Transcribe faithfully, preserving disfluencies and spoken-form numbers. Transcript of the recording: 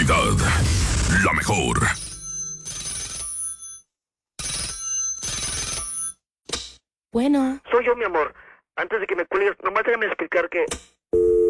actualidad, la mejor. Bueno. Soy yo, mi amor. Antes de que me cuelgues, nomás déjame explicar que